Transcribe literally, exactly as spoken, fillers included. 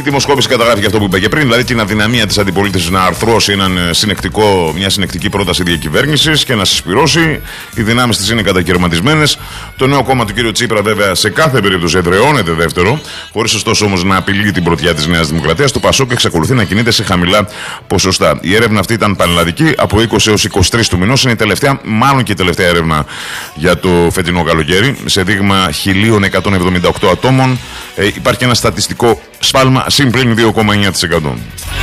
δημοσκόπηση καταγράφει και αυτό που είπα και πριν, δηλαδή την αδυναμία της αντιπολίτευσης να αρθρώσει έναν συνεκτικό, μια συνεκτική πρόταση διακυβέρνησης και να συσπυρώσει. Οι δυνάμεις της είναι κατακαιρματισμένες. Το νέο κόμμα του κ. Τσίπρα, βέβαια, σε κάθε περίπτωση εδραιώνεται δεύτερο, χωρίς ωστόσο όμως να απειλεί την πρωτιά της Νέας Δημοκρατίας. Το ΠΑΣΟΚ εξακολουθεί να κινείται σε χαμηλά ποσοστά. Η έρευνα αυτή ήταν πανελλαδική από είκοσι έως είκοσι τρεις του μηνός. Είναι η τελευταία, μάλλον και η τελευταία έρευνα για το φετινό καλοκαίρι. Σε δείγμα χίλια εκατόν εβδομήντα οκτώ ατόμων ε, υπάρχει ένα στατιστικό σφάλμα συν πλην δύο κόμμα εννέα τοις εκατό.